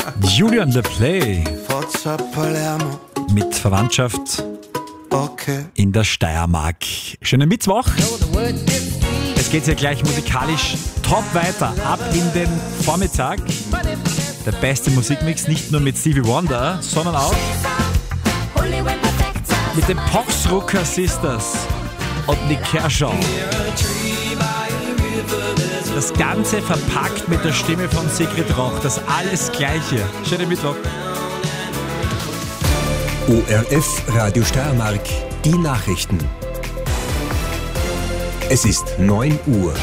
Julian Le Play mit Verwandtschaft in der Steiermark. Schönen Mittwoch. Es geht ja gleich musikalisch top weiter. Ab in den Vormittag. Der beste Musikmix, nicht nur mit Stevie Wonder, sondern auch mit den Poxrucker Sisters und Nick Kershaw. Das Ganze verpackt mit der Stimme von Sigrid Roch. Das alles Gleiche. Schönen Mittwoch. ORF Radio Steiermark, die Nachrichten. Es ist 9 Uhr.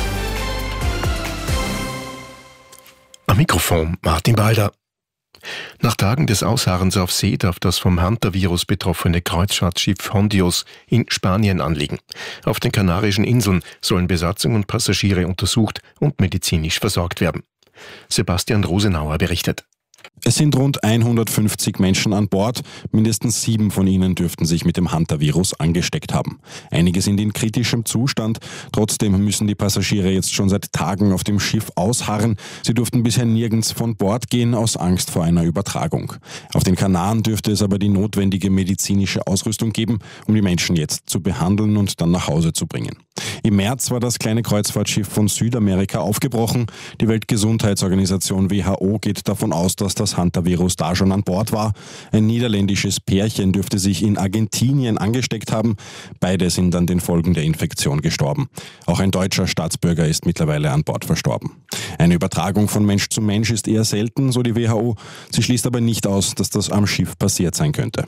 Am Mikrofon Martin Balder. Nach Tagen des Ausharrens auf See darf das vom Hantavirus betroffene Kreuzfahrtschiff Hondios in Spanien anlegen. Auf den Kanarischen Inseln sollen Besatzung und Passagiere untersucht und medizinisch versorgt werden. Sebastian Rosenauer berichtet. Es sind rund 150 Menschen an Bord. Mindestens 7 von ihnen dürften sich mit dem Hantavirus angesteckt haben. Einige sind in kritischem Zustand. Trotzdem müssen die Passagiere jetzt schon seit Tagen auf dem Schiff ausharren. Sie durften bisher nirgends von Bord gehen, aus Angst vor einer Übertragung. Auf den Kanaren dürfte es aber die notwendige medizinische Ausrüstung geben, um die Menschen jetzt zu behandeln und dann nach Hause zu bringen. Im März war das kleine Kreuzfahrtschiff von Südamerika aufgebrochen. Die Weltgesundheitsorganisation WHO geht davon aus, dass das Hantavirus da schon an Bord war. Ein niederländisches Pärchen dürfte sich in Argentinien angesteckt haben. Beide sind an den Folgen der Infektion gestorben. Auch ein deutscher Staatsbürger ist mittlerweile an Bord verstorben. Eine Übertragung von Mensch zu Mensch ist eher selten, so die WHO. Sie schließt aber nicht aus, dass das am Schiff passiert sein könnte.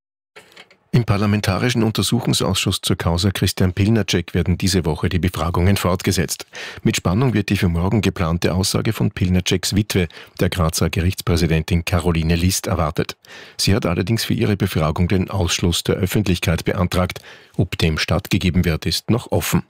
Im Parlamentarischen Untersuchungsausschuss zur Causa Christian Pilnacek werden diese Woche die Befragungen fortgesetzt. Mit Spannung wird die für morgen geplante Aussage von Pilnaceks Witwe, der Grazer Gerichtspräsidentin Caroline List, erwartet. Sie hat allerdings für ihre Befragung den Ausschluss der Öffentlichkeit beantragt. Ob dem stattgegeben wird, ist noch offen.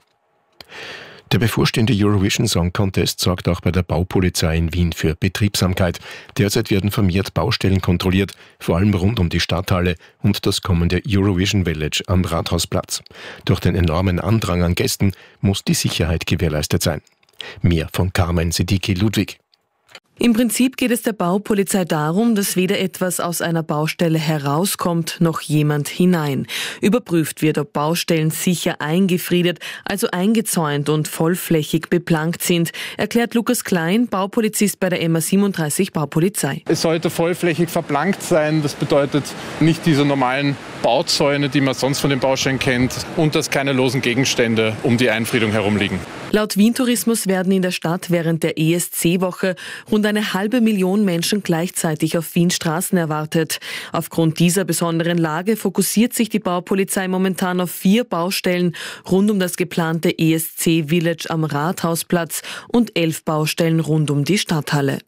Der bevorstehende Eurovision Song Contest sorgt auch bei der Baupolizei in Wien für Betriebsamkeit. Derzeit werden vermehrt Baustellen kontrolliert, vor allem rund um die Stadthalle und das kommende Eurovision Village am Rathausplatz. Durch den enormen Andrang an Gästen muss die Sicherheit gewährleistet sein. Mehr von Carmen Sediki-Ludwig. Im Prinzip geht es der Baupolizei darum, dass weder etwas aus einer Baustelle herauskommt, noch jemand hinein. Überprüft wird, ob Baustellen sicher eingefriedet, also eingezäunt und vollflächig beplankt sind, erklärt Lukas Klein, Baupolizist bei der MA37 Baupolizei. Es sollte vollflächig verplankt sein, das bedeutet nicht diese normalen Bauzäune, die man sonst von den Baustellen kennt, und dass keine losen Gegenstände um die Einfriedung herumliegen. Laut Wien Tourismus werden in der Stadt während der ESC-Woche rund 500.000 Menschen gleichzeitig auf Wiens Straßen erwartet. Aufgrund dieser besonderen Lage fokussiert sich die Baupolizei momentan auf 4 Baustellen rund um das geplante ESC-Village am Rathausplatz und 11 Baustellen rund um die Stadthalle.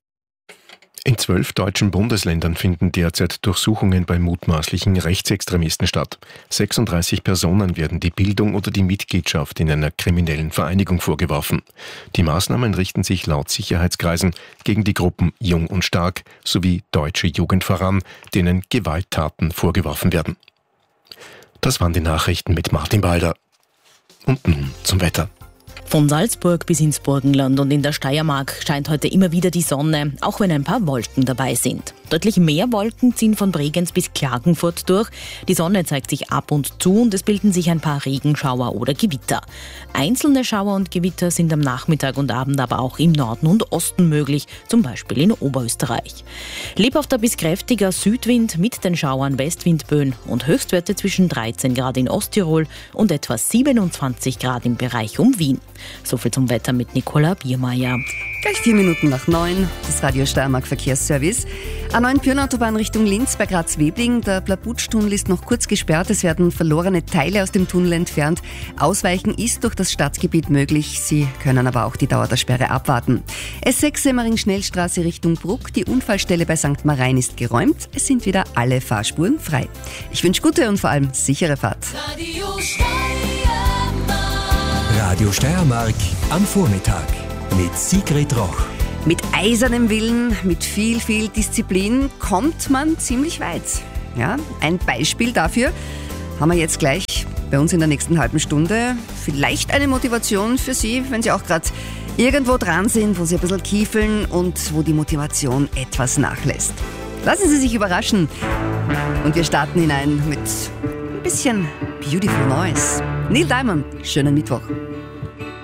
In 12 deutschen Bundesländern finden derzeit Durchsuchungen bei mutmaßlichen Rechtsextremisten statt. 36 Personen werden die Bildung oder die Mitgliedschaft in einer kriminellen Vereinigung vorgeworfen. Die Maßnahmen richten sich laut Sicherheitskreisen gegen die Gruppen Jung und Stark sowie Deutsche Jugend voran, denen Gewalttaten vorgeworfen werden. Das waren die Nachrichten mit Martin Balder. Und nun zum Wetter. Von Salzburg bis ins Burgenland und in der Steiermark scheint heute immer wieder die Sonne, auch wenn ein paar Wolken dabei sind. Deutlich mehr Wolken ziehen von Bregenz bis Klagenfurt durch. Die Sonne zeigt sich ab und zu und es bilden sich ein paar Regenschauer oder Gewitter. Einzelne Schauer und Gewitter sind am Nachmittag und Abend aber auch im Norden und Osten möglich, zum Beispiel in Oberösterreich. Lebhafter bis kräftiger Südwind mit den Schauern, Westwindböen und Höchstwerte zwischen 13 Grad in Osttirol und etwa 27 Grad im Bereich um Wien. Soviel zum Wetter mit Nicola Biermeier. Gleich 4 Minuten nach 9, das Radio Steiermark Verkehrsservice. A9 Pirnautobahn Richtung Linz bei Graz-Webling. Der Blabutsch-Tunnel ist noch kurz gesperrt. Es werden verlorene Teile aus dem Tunnel entfernt. Ausweichen ist durch das Stadtgebiet möglich. Sie können aber auch die Dauer der Sperre abwarten. S6 Semmering-Schnellstraße Richtung Bruck. Die Unfallstelle bei St. Marein ist geräumt. Es sind wieder alle Fahrspuren frei. Ich wünsche gute und vor allem sichere Fahrt. Radio Steiermark am Vormittag mit Sigrid Roch. Mit eisernem Willen, mit viel Disziplin kommt man ziemlich weit. Ja, ein Beispiel dafür haben wir jetzt gleich bei uns in der nächsten halben Stunde. Vielleicht eine Motivation für Sie, wenn Sie auch gerade irgendwo dran sind, wo sie ein bisschen kiefeln und wo die Motivation etwas nachlässt. Lassen Sie sich überraschen. Und wir starten hinein mit ein bisschen Beautiful Noise. Neil Diamond, schönen Mittwoch.